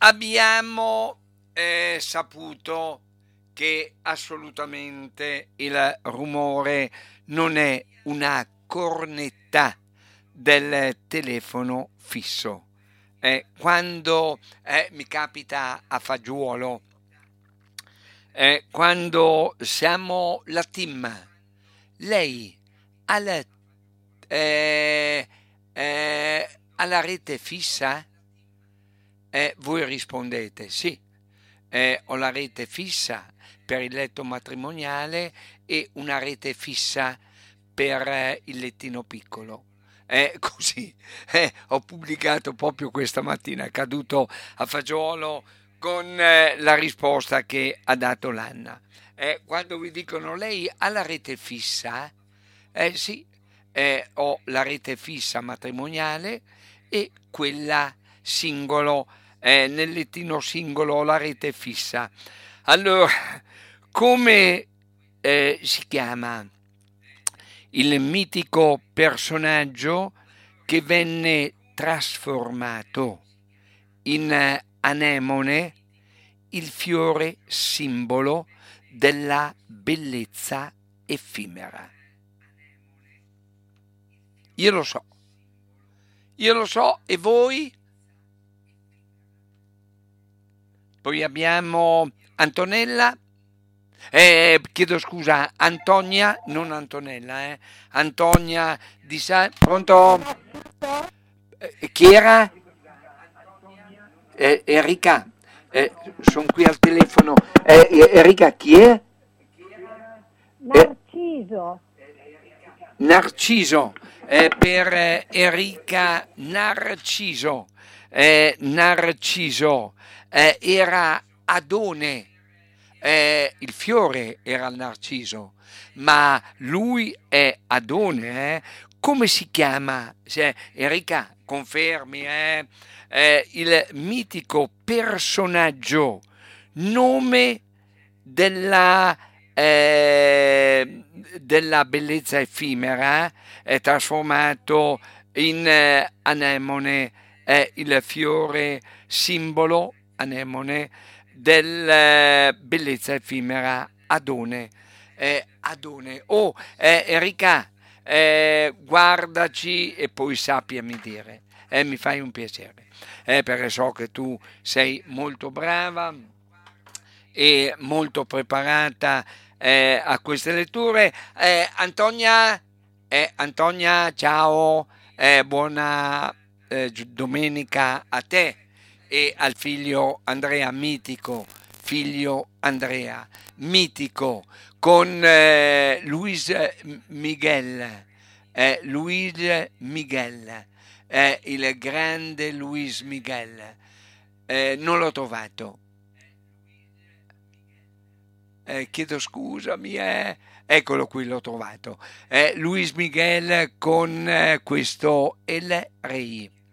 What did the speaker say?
Abbiamo saputo che assolutamente il rumore non è una cornetta del telefono fisso. Quando mi capita a fagiolo, quando siamo la team, lei ha eh, ha la rete fissa? Voi rispondete sì, ho la rete fissa per il letto matrimoniale e una rete fissa per il lettino piccolo. Così ho pubblicato proprio questa mattina, è caduto a fagiolo con la risposta che ha dato l'Anna. Quando vi dicono lei ha la rete fissa, sì, ho la rete fissa matrimoniale e quella singolo, nel lettino singolo ho la rete fissa. Allora, come si chiama il mitico personaggio che venne trasformato in anemone, il fiore simbolo della bellezza effimera? Io lo so, e voi? Poi abbiamo Antonella, chiedo scusa, Antonia, non Antonella, Antonia di Pronto? Chi era? Enrica, sono qui al telefono. Enrica, chi è? Narciso. Narciso, per Enrica Narciso. Narciso era Adone, il fiore era il narciso, ma lui è Adone. Come si chiama? Enrica, confermi, il mitico personaggio, nome della, della bellezza effimera, è trasformato in anemone, è il fiore simbolo, anemone, della bellezza effimera, Adone. Adone. Oh, Enrica, guardaci e poi sappiami dire. Mi fai un piacere, perché so che tu sei molto brava e molto preparata a queste letture. Antonia, Antonia, ciao, buona domenica a te e al figlio Andrea, mitico figlio Andrea, mitico, con Luis Miguel, Luis Miguel, il grande Luis Miguel. Non l'ho trovato. Chiedo scusami, eccolo qui, l'ho trovato. Luis Miguel con questo El Rey.